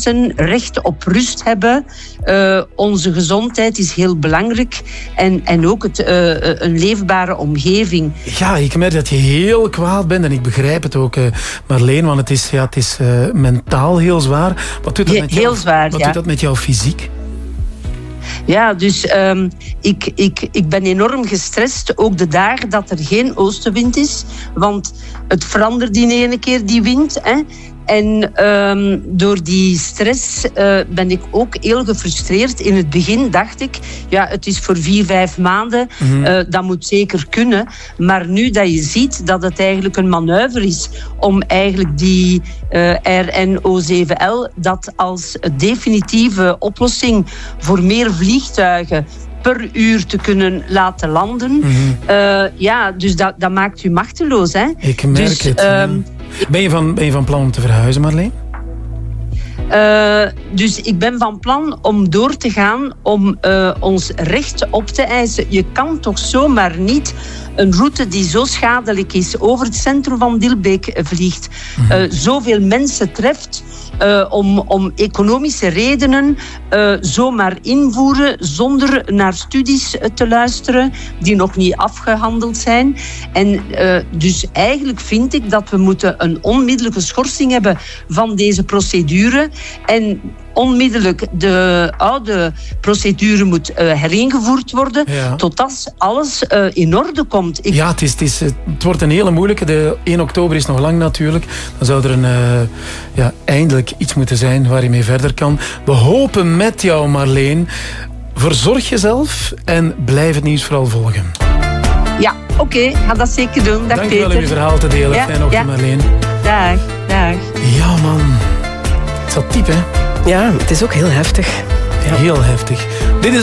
mensen recht op rust hebben. Onze gezondheid is heel belangrijk. En ook een leefbare omgeving. Ja, ik merk dat je heel kwaad bent en ik begrijp het ook, Marleen, want het is mentaal heel zwaar. Wat doet dat met jou? Heel zwaar, Wat doet dat met jouw fysiek? Ja, dus ik ben enorm gestrest. Ook de dagen dat er geen oostenwind is. Want het verandert in ene keer, die wind. Hè. En door die stress ben ik ook heel gefrustreerd. In het begin dacht ik, ja, het is voor 4-5 maanden. Dat moet zeker kunnen. Maar nu dat je ziet dat het eigenlijk een manoeuvre is om eigenlijk die RNO7L dat als definitieve oplossing voor meer vliegtuigen per uur te kunnen laten landen. Dus dat maakt u machteloos. Hè? Ik merk het. Ben je van plan om te verhuizen, Marleen? Dus ik ben van plan om door te gaan om ons recht op te eisen. Je kan toch zomaar niet een route die zo schadelijk is over het centrum van Dilbeek vliegt, zoveel mensen treft, om economische redenen zomaar invoeren zonder naar studies te luisteren die nog niet afgehandeld zijn. En dus eigenlijk vind ik dat we moeten een onmiddellijke schorsing hebben van deze procedure en onmiddellijk de oude procedure moet heringevoerd worden, totdat alles in orde komt. Het wordt een hele moeilijke. De 1 oktober is nog lang natuurlijk. Dan zou er eindelijk iets moeten zijn waar je mee verder kan. We hopen met jou, Marleen. Verzorg jezelf en blijf het nieuws vooral volgen. Ja, oké. Ga dat zeker doen. Dag, Dank Peter. je wel om je verhaal te delen. Fijne ochtend, Marleen. Dag. Ja, man. Het is dat diep, hè? Ja, het is ook heel heftig. Ja. Heel heftig. Dit is